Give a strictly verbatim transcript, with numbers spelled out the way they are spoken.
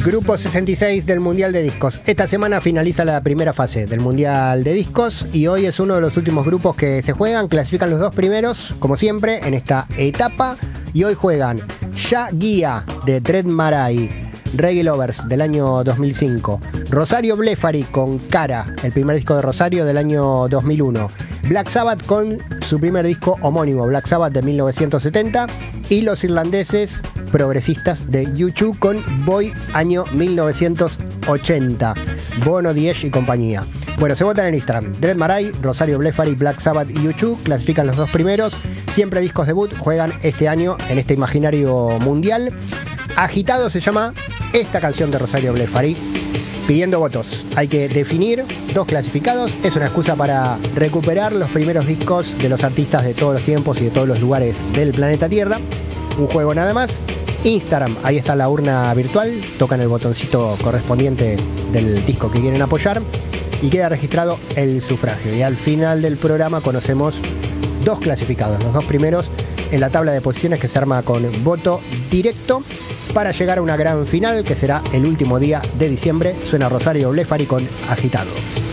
Grupo sesenta y seis del Mundial de Discos. Esta semana finaliza la primera fase del Mundial de Discos y hoy es uno de los últimos grupos que se juegan. Clasifican los dos primeros, como siempre, en esta etapa. Y hoy juegan Ya Guía de Dread Marai, Reggae Lovers del año dos mil cinco, Rosario Blefari con Cara, el primer disco de Rosario del año dos mil uno, Black Sabbath con su primer disco homónimo, Black Sabbath de mil novecientos setenta, y los irlandeses progresistas de U dos con Boy año mil novecientos ochenta, Bono, Diez y compañía. Bueno, se votan en Instagram. Dread Marai, Rosario Blefari, Black Sabbath y U dos clasifican los dos primeros. Siempre discos debut juegan este año en este imaginario mundial. Agitado se llama esta canción de Rosario Blefari. Pidiendo votos. Hay que definir dos clasificados. Es una excusa para recuperar los primeros discos de los artistas de todos los tiempos y de todos los lugares del planeta Tierra. Un juego nada más. Instagram, ahí está la urna virtual. Tocan el botoncito correspondiente del disco que quieren apoyar y queda registrado el sufragio. Y al final del programa conocemos dos clasificados, los dos primeros en la tabla de posiciones que se arma con voto directo para llegar a una gran final que será el último día de diciembre. Suena Rosario Blefari con Agitado.